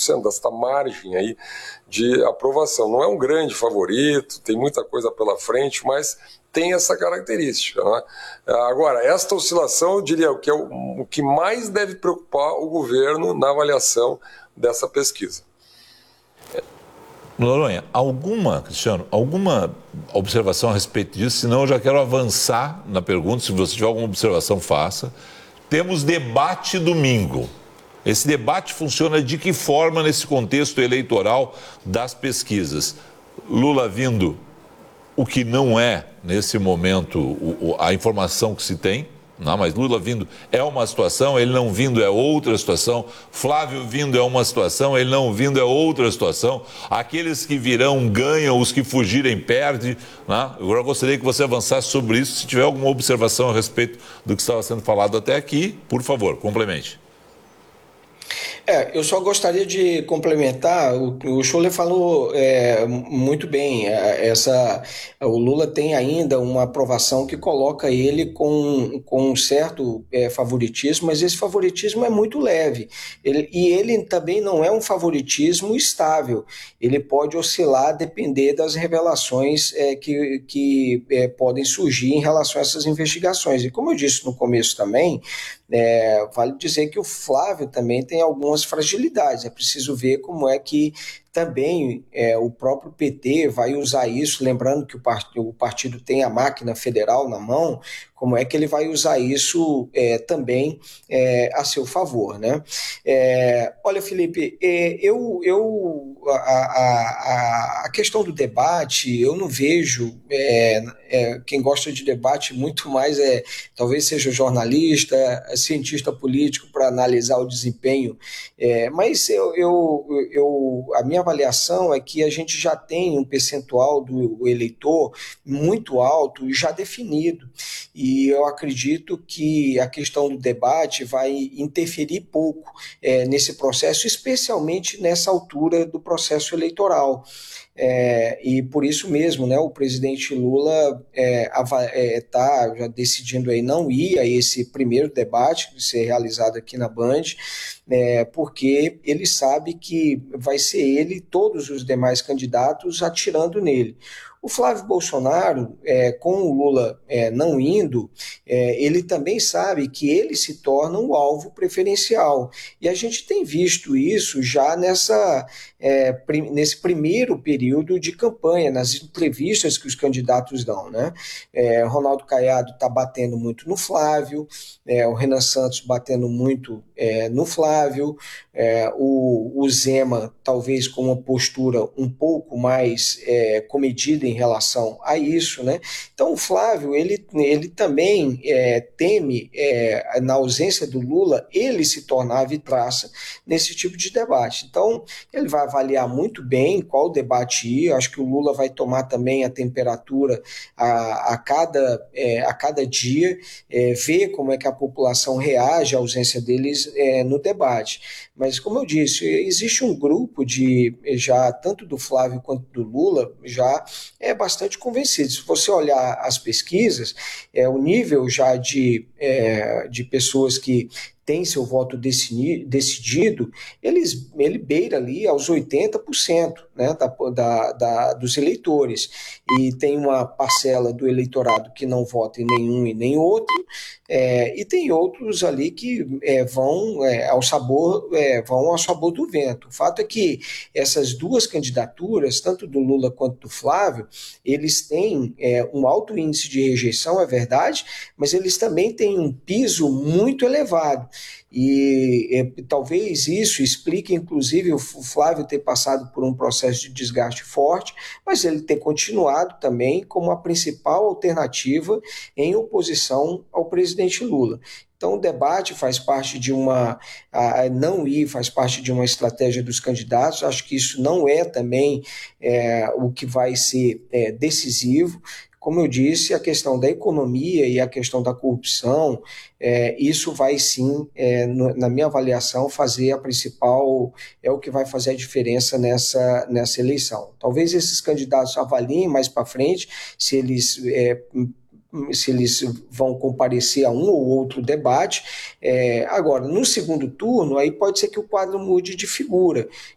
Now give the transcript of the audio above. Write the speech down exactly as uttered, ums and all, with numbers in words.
cento, desta margem aí de aprovação. Não é um grande favorito, tem muita coisa pela frente, mas tem essa característica, né? Agora, esta oscilação, eu diria, que é o, o que mais deve preocupar o governo na avaliação dessa pesquisa. Noronha, alguma, Cristiano, alguma observação a respeito disso? Senão eu já quero avançar na pergunta, se você tiver alguma observação, faça. Temos debate domingo. Esse debate funciona de que forma nesse contexto eleitoral das pesquisas? Lula vindo, o que não é, nesse momento, o, a informação que se tem, não, mas Lula vindo é uma situação, ele não vindo é outra situação, Flávio vindo é uma situação, ele não vindo é outra situação, aqueles que virão ganham, os que fugirem perdem, né? Eu agora gostaria que você avançasse sobre isso, se tiver alguma observação a respeito do que estava sendo falado até aqui, por favor, complemente. É, eu só gostaria de complementar, o, o Scholler falou é, muito bem, essa, o Lula tem ainda uma aprovação que coloca ele com, com um certo é, favoritismo, mas esse favoritismo é muito leve, ele, e ele também não é um favoritismo estável, ele pode oscilar, depender das revelações é, que, que é, podem surgir em relação a essas investigações, e como eu disse no começo também, É, vale dizer que o Flávio também tem algumas fragilidades, é preciso ver como é que também é, o próprio P T vai usar isso, lembrando que o, part o partido tem a máquina federal na mão, como é que ele vai usar isso é, também é, a seu favor, né? É, olha, Felipe, é, eu, eu a, a, a questão do debate, eu não vejo é, é, quem gosta de debate muito mais é, talvez seja jornalista, cientista político para analisar o desempenho, é, mas eu, eu, eu, a minha avaliação é que a gente já tem um percentual do eleitor muito alto e já definido, e eu acredito que a questão do debate vai interferir pouco é, nesse processo, especialmente nessa altura do processo eleitoral. É, e por isso mesmo, né, o presidente Lula está é, é, tá já decidindo aí não ir a esse primeiro debate que vai ser realizado aqui na Band, é, porque ele sabe que vai ser ele e todos os demais candidatos atirando nele. O Flávio Bolsonaro, é, com o Lula é, não indo, é, ele também sabe que ele se torna um alvo preferencial. E a gente tem visto isso já nessa, é, prim, nesse primeiro período de campanha, nas entrevistas que os candidatos dão, né? É, Ronaldo Caiado está batendo muito no Flávio, é, o Renan Santos batendo muito é, no Flávio, é, o, o Zema talvez com uma postura um pouco mais é, comedida em relação a isso, né? Então o Flávio, ele, ele também é, teme, é, na ausência do Lula, ele se tornar a vitraça nesse tipo de debate. Então ele vai avaliar muito bem qual debate ir, eu acho que o Lula vai tomar também a temperatura a, a, cada, é, a cada dia, é, ver como é que a população reage à ausência deles é, no debate. Mas como eu disse, existe um grupo de, já tanto do Flávio quanto do Lula, já é bastante convencido. Se você olhar as pesquisas, é, o nível já de, é, de pessoas que tem seu voto decidido, eles, ele beira ali aos oitenta por cento, né, da, da, da, dos eleitores, e tem uma parcela do eleitorado que não vota em nenhum e nem outro, é, e tem outros ali que é, vão, é, ao sabor, é, vão ao sabor do vento. O fato é que essas duas candidaturas, tanto do Lula quanto do Flávio, eles têm é, um alto índice de rejeição, é verdade, mas eles também têm um piso muito elevado. E é, talvez isso explique, inclusive, o Flávio ter passado por um processo de desgaste forte, mas ele ter continuado também como a principal alternativa em oposição ao presidente Lula. Então, o debate faz parte de uma... A não ir faz parte de uma estratégia dos candidatos. Acho que isso não é também é, o que vai ser é, decisivo. Como eu disse, a questão da economia e a questão da corrupção, é, isso vai sim, é, no, na minha avaliação, fazer a principal, é o que vai fazer a diferença nessa, nessa eleição. Talvez esses candidatos avaliem mais para frente se eles... É, se eles vão comparecer a um ou outro debate. É, agora, no segundo turno, aí pode ser que o quadro mude de figura,